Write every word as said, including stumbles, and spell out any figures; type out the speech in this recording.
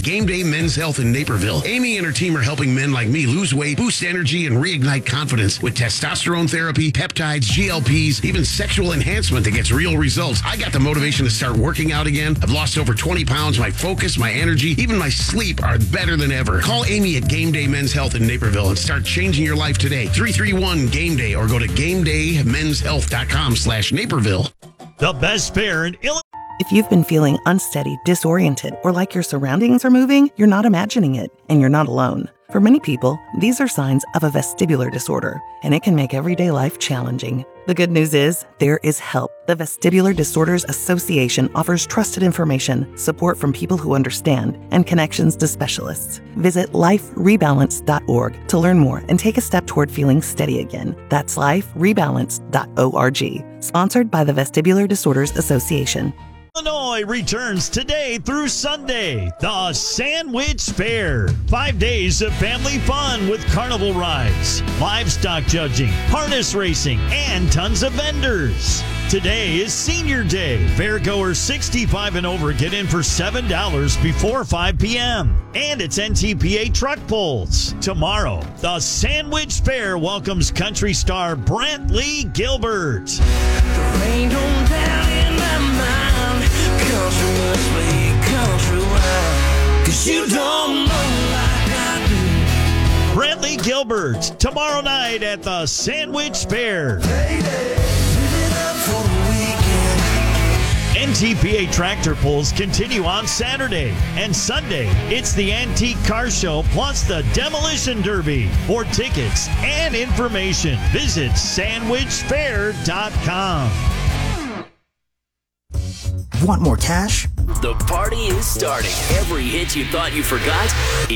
Game Day Men's Health in Naperville. Amy and her team are helping men like me lose weight, boost energy, and reignite confidence with testosterone therapy, peptides, G L Ps, even sexual enhancement that gets real results. I got the motivation to start working out again. I've lost over twenty pounds. My focus, my energy, even my sleep are better than ever. Call Amy at Game Day Men's Health in Naperville and start changing your life today. three three one game day or go to game day men's health dot com slash Naperville. The best fair in Illinois. If you've been feeling unsteady, disoriented, or like your surroundings are moving, you're not imagining it, and you're not alone. For many people, these are signs of a vestibular disorder, and it can make everyday life challenging. The good news is, there is help. The Vestibular Disorders Association offers trusted information, support from people who understand, and connections to specialists. Visit life rebalance dot org to learn more and take a step toward feeling steady again. That's life rebalance dot org. Sponsored by the Vestibular Disorders Association. Illinois returns today through Sunday, the Sandwich Fair. Five days of family fun with carnival rides, livestock judging, harness racing, and tons of vendors. Today is Senior Day. Fairgoers sixty-five and over get in for seven dollars before five p.m. And it's N T P A truck pulls. Tomorrow, the Sandwich Fair welcomes country star Brantley Gilbert. The rain don't down in my mind. Country must be country wild. Cause you don't know like I do. Brantley Gilbert, tomorrow night at the Sandwich Fair. N T P A tractor pulls continue on Saturday and Sunday. It's the Antique Car Show plus the Demolition Derby. For tickets and information, visit sandwich fair dot com. Want more cash? The party is starting. Every hit you thought you forgot